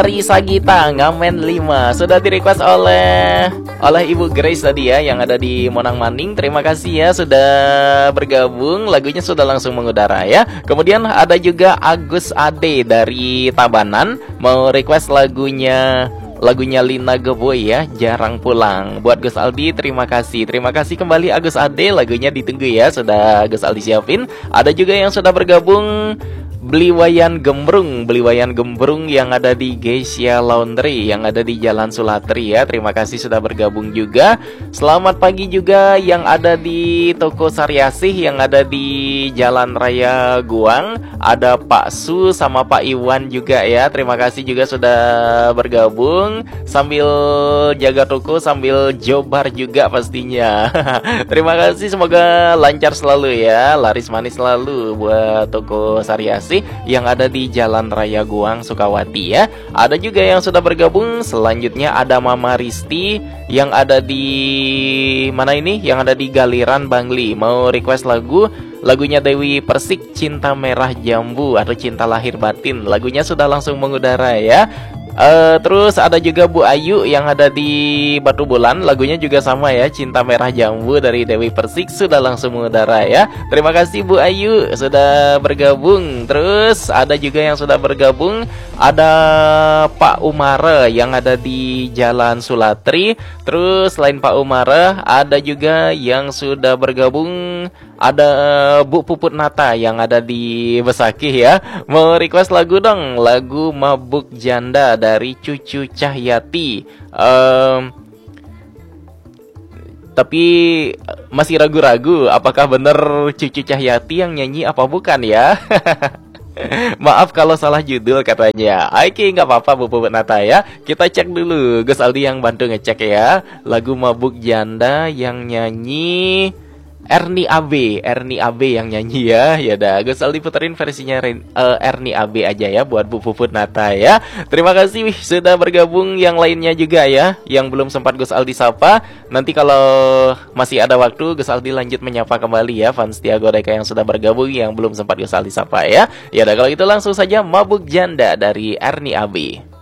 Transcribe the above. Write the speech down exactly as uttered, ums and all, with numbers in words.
Risa Gita ngamen lima sudah di request oleh oleh Ibu Grace tadi ya, yang ada di Monang Maning. Terima kasih ya sudah bergabung. Lagunya sudah langsung mengudara ya. Kemudian ada juga Agus Ade dari Tabanan mau request lagunya Lagunya Lina Geboy ya, Jarang Pulang. Buat Gus Aldi, terima kasih. Terima kasih kembali Agus Ade, lagunya ditunggu ya, sudah Gus Aldi siapin. Ada juga yang sudah bergabung, Beliwayan Gembrung, Beliwayan Gembrung yang ada di Geisha Laundry, yang ada di Jalan Sulatri ya. Terima kasih sudah bergabung juga. Selamat pagi juga yang ada di Toko Sariasih, yang ada di Jalan Raya Guang. Ada Pak Su sama Pak Iwan juga ya. Terima kasih juga sudah bergabung. Sambil jaga toko, sambil jobar juga pastinya. Terima kasih, semoga lancar selalu ya, laris manis selalu buat Toko Sariasih yang ada di Jalan Raya Guang, Sukawati ya. Ada juga yang sudah bergabung. Selanjutnya ada Mama Risti yang ada di mana ini? Yang ada di Galiran Bangli. Mau request lagu Lagunya Dewi Persik, Cinta Merah Jambu atau Cinta Lahir Batin. Lagunya sudah langsung mengudara ya. Uh, terus ada juga Bu Ayu yang ada di Batu Bulan. Lagunya juga sama ya, Cinta Merah Jambu dari Dewi Persik, sudah langsung mengudara ya. Terima kasih Bu Ayu sudah bergabung. Terus ada juga yang sudah bergabung, ada Pak Umara yang ada di Jalan Sulatri. Terus selain Pak Umara ada juga yang sudah bergabung, ada Bu Puput Nata yang ada di Besakih ya. Mau request lagu dong, lagu Mabuk Janda dari Cucu Cahyati. um, Tapi masih ragu-ragu apakah bener Cucu Cahyati yang nyanyi apa bukan ya. Maaf kalau salah judul katanya. Oke, nggak apa-apa Bu Puput Nata ya. Kita cek dulu, Gus Aldi yang bantu ngecek ya. Lagu Mabuk Janda yang nyanyi Erni A B, Erni A B yang nyanyi ya. Ya dah, Gus Aldi puterin versinya uh, Erni A B aja ya buat Bu Puput Nata ya. Terima kasih wih, sudah bergabung yang lainnya juga ya, yang belum sempat Gus Aldi sapa. Nanti kalau masih ada waktu, Gus Aldi lanjut menyapa kembali ya fans Tiago Deka yang sudah bergabung yang belum sempat Gus Aldi sapa ya. Ya dah, kalau gitu langsung saja Mabuk Janda dari Erni A B.